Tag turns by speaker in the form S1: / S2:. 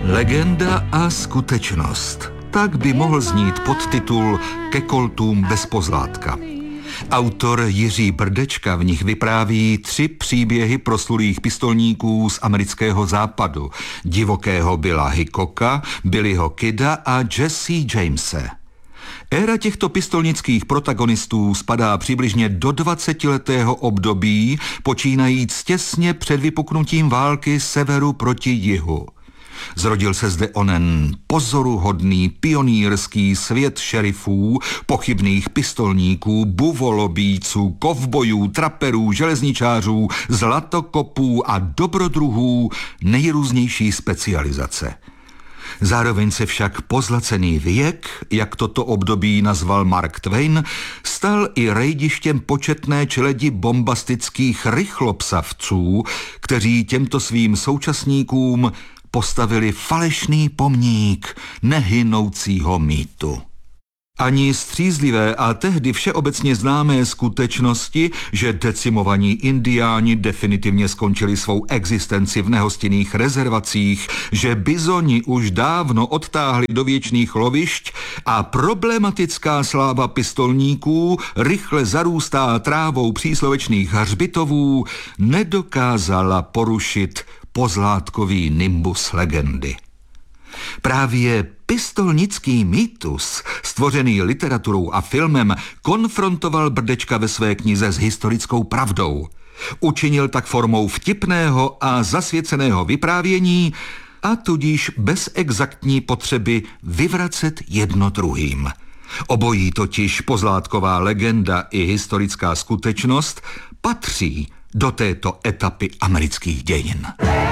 S1: Legenda a skutečnost. Tak by mohl znít podtitul Ke koltům bez pozlátka. Autor Jiří Brdečka v nich vypráví 3 příběhy proslulých pistolníků z amerického západu. Divokého Billa Hickoka, Billyho Kida a Jesse Jamese. Éra těchto pistolnických protagonistů spadá přibližně do 20letého období, počínajíc těsně před vypuknutím války severu proti jihu. Zrodil se zde onen pozoruhodný pionýrský svět šerifů, pochybných pistolníků, buvolobíců, kovbojů, traperů, železničářů, zlatokopů a dobrodruhů nejrůznější specializace. Zároveň se však pozlacený věk, jak toto období nazval Mark Twain, stal i rejdištěm početné čeledi bombastických rychlopsavců, kteří těmto svým současníkům postavili falešný pomník nehynoucího mýtu. Ani střízlivé a tehdy všeobecně známé skutečnosti, že decimovaní indiáni definitivně skončili svou existenci v nehostinných rezervacích, že bizoni už dávno odtáhli do věčných lovišť a problematická sláva pistolníků rychle zarůstá trávou příslovečných hřbitovů, nedokázala porušit pozlátkový nimbus legendy. Právě pistolnický mýtus, stvořený literaturou a filmem, konfrontoval Brdečka ve své knize s historickou pravdou. Učinil tak formou vtipného a zasvěceného vyprávění a tudíž bez exaktní potřeby vyvracet jedno druhým. Obojí totiž pozlátková legenda i historická skutečnost patří do této etapy amerických dějin.